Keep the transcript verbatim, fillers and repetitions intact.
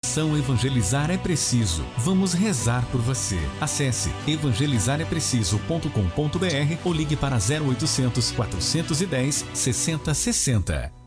Oração Evangelizar é Preciso. Vamos rezar por você. Acesse evangelizar é preciso ponto com ponto br ou ligue para zero oitocentos, quatrocentos e dez, sessenta sessenta.